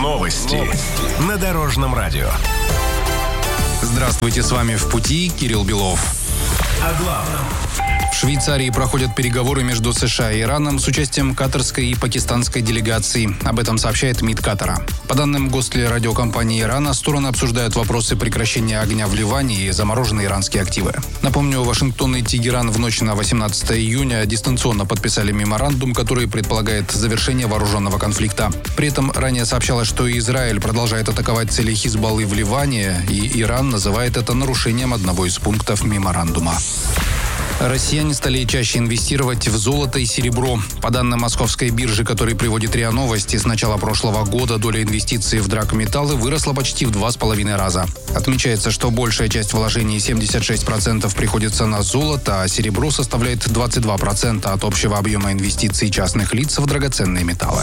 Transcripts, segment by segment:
Новости на Дорожном радио. Здравствуйте, с вами «В пути» Кирилл Белов. О главном. В Швейцарии проходят переговоры между США и Ираном с участием катарской и пакистанской делегаций. Об этом сообщает МИД Катара. По данным госрадиокомпании Ирана, стороны обсуждают вопросы прекращения огня в Ливане и замороженные иранские активы. Напомню, Вашингтон и Тегеран в ночь на 18 июня дистанционно подписали меморандум, который предполагает завершение вооруженного конфликта. При этом ранее сообщалось, что Израиль продолжает атаковать цели Хизбаллы в Ливане, и Иран называет это нарушением одного из пунктов меморандума. Россияне стали чаще инвестировать в золото и серебро. По данным московской биржи, которой приводит РИА Новости, с начала прошлого года доля инвестиций в драгметаллы выросла почти в 2,5 раза. Отмечается, что большая часть вложений, 76%, приходится на золото, а серебро составляет 22% от общего объема инвестиций частных лиц в драгоценные металлы.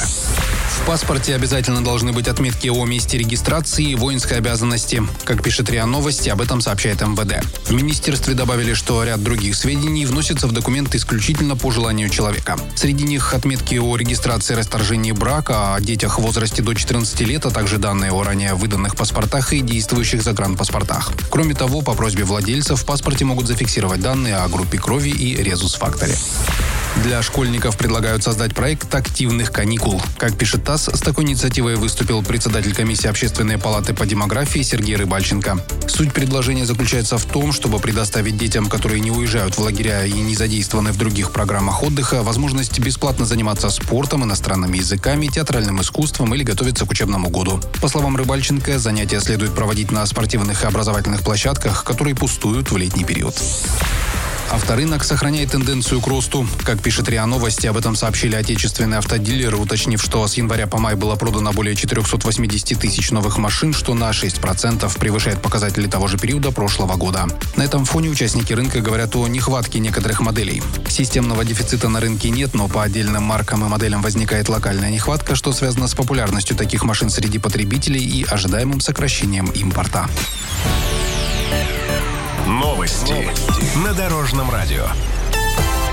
В паспорте обязательно должны быть отметки о месте регистрации и воинской обязанности. Как пишет РИА Новости, об этом сообщает МВД. В министерстве добавили, что ряд других сведений вносятся в документ исключительно по желанию человека. Среди них отметки о регистрации и расторжении брака, о детях в возрасте до 14 лет, а также данные о ранее выданных паспортах и действующих загранпаспортах. Кроме того, по просьбе владельцев в паспорте могут зафиксировать данные о группе крови и резус-факторе. Для школьников предлагают создать проект активных каникул. Как пишет ТАСС, с такой инициативой выступил председатель комиссии Общественной палаты по демографии Сергей Рыбальченко. Суть предложения заключается в том, чтобы предоставить детям, которые не уезжают в лагеря и не задействованы в других программах отдыха, возможность бесплатно заниматься спортом, иностранными языками, театральным искусством или готовиться к учебному году. По словам Рыбальченко, занятия следует проводить на спортивных и образовательных площадках, которые пустуют в летний период. Авторынок сохраняет тенденцию к росту. Как пишет РИА Новости, об этом сообщили отечественные автодилеры, уточнив, что с января по май было продано более 480 тысяч новых машин, что на 6% превышает показатели того же периода прошлого года. На этом фоне участники рынка говорят о нехватке некоторых моделей. Системного дефицита на рынке нет, но по отдельным маркам и моделям возникает локальная нехватка, что связано с популярностью таких машин среди потребителей и ожидаемым сокращением импорта. Новости на Дорожном радио.